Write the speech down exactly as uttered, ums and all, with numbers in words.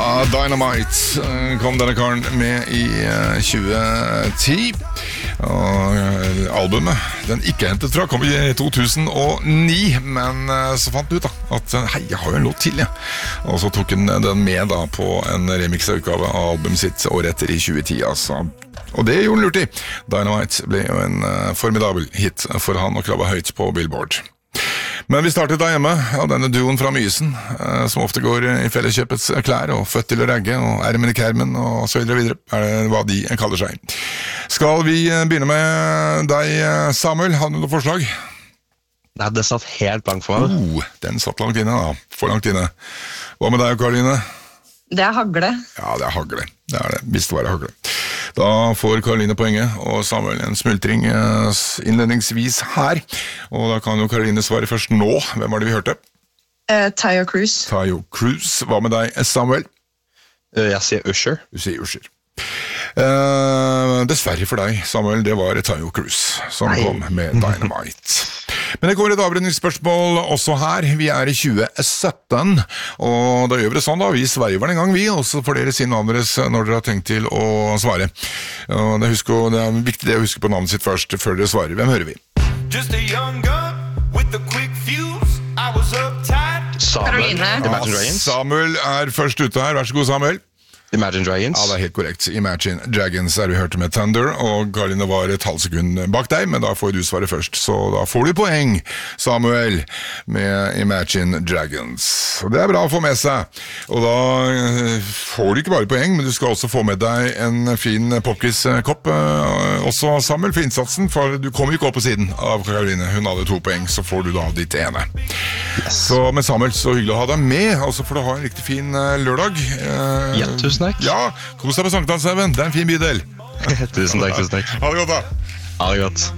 Ja, Dynamite kom denne karen med i tjue ti. Og albumet, den ikke hentet fra, kom i to tusen og ni. Men så fant han ut da at hei, jeg har jo en låt til, ja. Og så tok han den med da på en remix-utgave av albumet sitt året etter i tjue ti, altså. Og det gjorde han lurt i. Dynamite ble jo en formidabel hit for han og klabba høyt på Billboard. Men vi startet da hjemme, ja, denne duoen fra Mysen, eh, som ofte går i felleskjøpets klær, og født til å ragge, og ermen i kermen, og så videre videre, er det hva de kaller seg. Skal vi begynne med deg, Samuel? Har du noe forslag? Nei, det satt helt blankt for meg. Oh, den satt langt inne da, for langt inne. Hva med deg, Karoline? Det er hagle. Ja, det er hagle. Det er det, hvis det var hagle. Da får Karoline poenget, og Samuel en smultring innledningsvis her. Og da kan jo Karoline svare først nå. Hvem var det vi hørte? Uh, Tayo Cruz. Tayo Cruz. Hva med deg, Samuel? Uh, jeg sier Usher. Du sier Usher. Uh, dessverre for deg, Samuel, det var Tayo Cruz som Nei. kom med Dynamite. Men det kommer et avrundingsspørsmål også her. Vi er i tjue sytten, og da gjør vi det sånn da. Vi sveiver en gang vi, og så får dere si navnet deres når dere har tenkt til å svare. Og det, husker, det er viktig det å huske på navnet sitt først før dere svarer. Hvem hører vi? Just a young gun with a quick fuse. I was uptight. Samuel. Imagine Dragons. Samuel er først ute her. Vær så god, Samuel. Imagine Dragons. Ja, det er helt korrekt. Imagine Dragons er vi hørte med Thunder, og Karoline var et halvt sekund bak deg, men da får du svare først, så da får du poeng, Samuel, med Imagine Dragons. Og det er bra å få med seg, og da får du ikke bare poeng, men du skal også få med deg en fin popquiz-kopp, også Samuel, for innsatsen, for du kommer jo ikke opp på siden av Karoline. Hun hadde to poeng, så får du da ditt ene. Yes. Så med Samuel, så hyggelig å ha deg med, og så får du ha en riktig fin lørdag. Ja, tusen takk. Ja, kos deg på Sankthanshaugen. Det er en fin bydel. Tusen takk, tusen takk. Ha det godt da. Ha det godt.